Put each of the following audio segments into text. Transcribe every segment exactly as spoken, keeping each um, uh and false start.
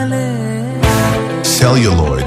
Celluloid.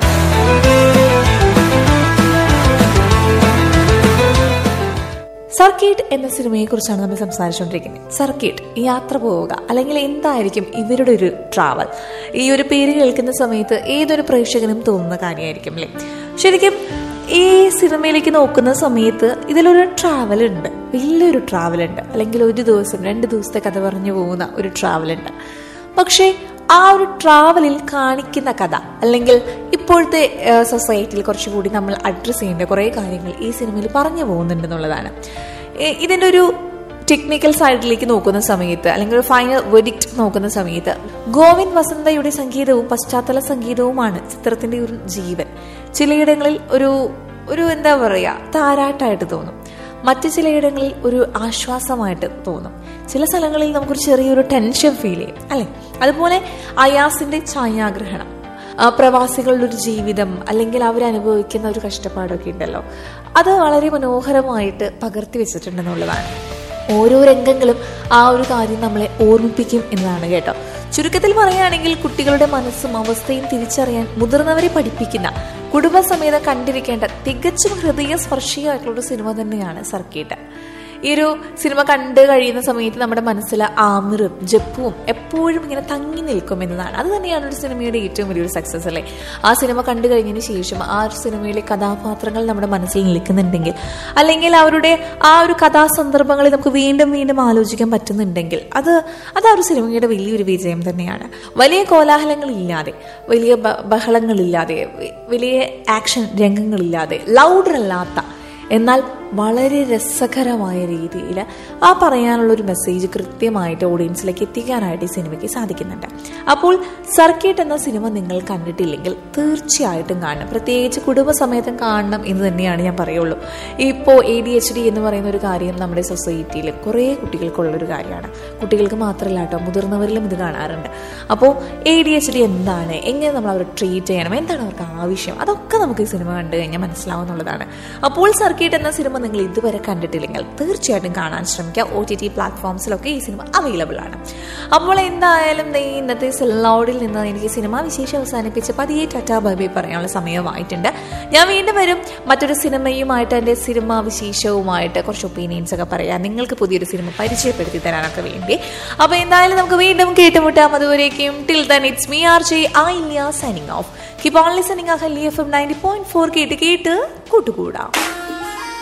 Circuit എന്ന സിനിമയെ കുറിച്ചാണ് നമ്മൾ സംസാരിച്ചുകൊണ്ടിരിക്കുന്നത്. സർക്കിട്ട്, യാത്ര പോവുക, അല്ലെങ്കിൽ എന്തായിരിക്കും ഇവരുടെ ഒരു ട്രാവൽ? ഈ ഒരു പേര് കേൾക്കുന്ന സമയത്ത് ഏതൊരു പ്രേക്ഷകനും തോന്നുന്ന കാര്യമായിരിക്കും അല്ലേ? ശരിക്കും ഈ സിനിമയിലേക്ക് നോക്കുന്ന സമയത്ത് ഇതിലൊരു ട്രാവൽ ഉണ്ട്, വലിയൊരു ട്രാവൽ ഉണ്ട്. അല്ലെങ്കിൽ ഒരു ദിവസം രണ്ട് ദിവസത്തെ കഥ പറഞ്ഞു പോകുന്ന ഒരു ട്രാവൽ ഉണ്ട്. പക്ഷേ ആ ഒരു ട്രാവലിൽ കാണിക്കുന്ന കഥ, അല്ലെങ്കിൽ ഇപ്പോഴത്തെ സൊസൈറ്റിയിൽ കുറച്ചുകൂടി നമ്മൾ അഡ്രസ്സ് ചെയ്യേണ്ട കുറേ കാര്യങ്ങൾ ഈ സിനിമയിൽ പറഞ്ഞു പോകുന്നുണ്ടെന്നുള്ളതാണ്. ഇതിൻ്റെ ഒരു ടെക്നിക്കൽ സൈഡിലേക്ക് നോക്കുന്ന സമയത്ത്, അല്ലെങ്കിൽ ഒരു ഫൈനൽ വെഡിക്റ്റ് നോക്കുന്ന സമയത്ത്, ഗോവിന്ദ് വസന്തയുടെ സംഗീതവും പശ്ചാത്തല സംഗീതവുമാണ് ചിത്രത്തിന്റെ ഒരു ജീവൻ. ചിലയിടങ്ങളിൽ ഒരു ഒരു എന്താ പറയുക, താരാട്ടായിട്ട് തോന്നും. മറ്റു ചിലയിടങ്ങളിൽ ഒരു ആശ്വാസമായിട്ട് തോന്നും. ചില സ്ഥലങ്ങളിൽ നമുക്കൊരു ചെറിയൊരു ടെൻഷൻ ഫീൽ ചെയ്യും അല്ലെ? അതുപോലെ അയാസിന്റെ ഛായാഗ്രഹണം, പ്രവാസികളുടെ ഒരു ജീവിതം, അല്ലെങ്കിൽ അവരനുഭവിക്കുന്ന ഒരു കഷ്ടപ്പാടൊക്കെ ഉണ്ടല്ലോ, അത് വളരെ മനോഹരമായിട്ട് പകർത്തി വെച്ചിട്ടുണ്ടെന്നുള്ളതാണ്. ഓരോ രംഗങ്ങളും ആ ഒരു കാര്യം നമ്മളെ ഓർമ്മിപ്പിക്കും എന്നതാണ് കേട്ടോ. ചുരുക്കത്തിൽ പറയുകയാണെങ്കിൽ കുട്ടികളുടെ മനസ്സും അവസ്ഥയും തിരിച്ചറിയാൻ മുതിർന്നവരെ പഠിപ്പിക്കുന്ന, കുടുംബസമേതം കണ്ടിരിക്കേണ്ട തികച്ചും ഹൃദയസ്പർശിയായിട്ടുള്ള ഒരു സിനിമ തന്നെയാണ് സർക്കിട്ട്. ഈ ഒരു സിനിമ കണ്ടു കഴിയുന്ന സമയത്ത് നമ്മുടെ മനസ്സിൽ ആമിറും ജപ്പുവും എപ്പോഴും ഇങ്ങനെ തങ്ങി നിൽക്കും എന്നതാണ്. അത് തന്നെയാണ് ഒരു സിനിമയുടെ ഏറ്റവും വലിയൊരു സക്സസ് അല്ലേ? ആ സിനിമ കണ്ടു കഴിഞ്ഞതിന് ശേഷം ആ ഒരു സിനിമയിലെ കഥാപാത്രങ്ങൾ നമ്മുടെ മനസ്സിൽ നിൽക്കുന്നുണ്ടെങ്കിൽ, അല്ലെങ്കിൽ അവരുടെ ആ ഒരു കഥാസന്ദർഭങ്ങളിൽ നമുക്ക് വീണ്ടും വീണ്ടും ആലോചിക്കാൻ പറ്റുന്നുണ്ടെങ്കിൽ, അത് അത് ആ ഒരു സിനിമയുടെ വലിയൊരു വിജയം തന്നെയാണ്. വലിയ കോലാഹലങ്ങളില്ലാതെ, വലിയ ബഹളങ്ങളില്ലാതെ, വലിയ ആക്ഷൻ രംഗങ്ങളില്ലാതെ, ലൗഡറല്ലാത്ത എന്നാൽ വളരെ രസകരമായ രീതിയിൽ ആ പറയാനുള്ള ഒരു മെസ്സേജ് കൃത്യമായിട്ട് ഓഡിയൻസിലേക്ക് എത്തിക്കാനായിട്ട് ഈ സിനിമയ്ക്ക് സാധിക്കുന്നുണ്ട്. അപ്പോൾ സർക്കിട്ട് എന്ന സിനിമ നിങ്ങൾ കണ്ടിട്ടില്ലെങ്കിൽ തീർച്ചയായിട്ടും കാണണം. പ്രത്യേകിച്ച് കുടുംബസമേതം കാണണം എന്ന് തന്നെയാണ് ഞാൻ പറയുള്ളൂ. ഇപ്പോൾ എ ഡി എച്ച് ഡി എന്ന് പറയുന്ന ഒരു കാര്യം നമ്മുടെ സൊസൈറ്റിയിൽ കുറേ കുട്ടികൾക്കുള്ളൊരു കാര്യമാണ്. കുട്ടികൾക്ക് മാത്രമല്ല കേട്ടോ, മുതിർന്നവരിലും ഇത് കാണാറുണ്ട്. അപ്പോൾ എ ഡി എച്ച് ഡി എന്താണ്, എങ്ങനെ നമ്മൾ അവരെ ട്രീറ്റ് ചെയ്യണം, എന്താണ് അവർക്ക് ആവശ്യം, അതൊക്കെ നമുക്ക് ഈ സിനിമ കണ്ടു കഴിഞ്ഞാൽ മനസ്സിലാവുന്നുള്ളതാണ്. അപ്പോൾ സർക്കിട്ട് എന്ന സിനിമ നിങ്ങൾ ഇതുവരെ കണ്ടിട്ടില്ലെങ്കിൽ തീർച്ചയായിട്ടും കാണാൻ ശ്രമിക്കുക. ഒ ടി ടി പ്ലാറ്റ്ഫോംസിലൊക്കെ ഈ സിനിമ അവൈലബിൾ ആണ്. അപ്പോൾ എന്തായാലും ഇന്നത്തെ സെല്ലോഡിൽ നിന്ന് എനിക്ക് സിനിമ വിശേഷം അവസാനിപ്പിച്ച് പതിയെ ടാറ്റാ ബൈ ബൈ പറയാനുള്ള സമയമായിട്ടുണ്ട്. ഞാൻ വീണ്ടും വരും മറ്റൊരു സിനിമയുമായിട്ട്, എൻ്റെ സിനിമ വിശേഷവുമായിട്ട് കുറച്ച് ഒപ്പീനിയൻസ് ഒക്കെ പറയാം, നിങ്ങൾക്ക് പുതിയൊരു സിനിമ പരിചയപ്പെടുത്തി തരാനൊക്കെ വേണ്ടി. അപ്പോൾ എന്തായാലും നമുക്ക് വീണ്ടും കേട്ടുമുട്ടാം. അതുവരേക്കും till then it's me R J Ayilya signing off. Keep on listening Ahalya F M ninety point four കേട്ട് കേട്ട് കൂട്ടുകൂടാം.